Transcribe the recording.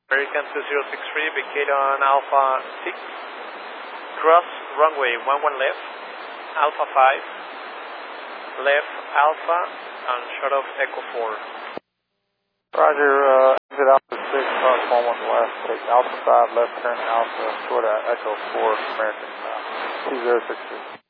American 2063, vacate on Alpha 6. Cross runway 11 left, Alpha 5. Left Alpha, and shut off Echo 4. Roger, exit Alpha 6, cross 11 left, take Alpha 5, left turn Alpha, short Echo 4, American 2063.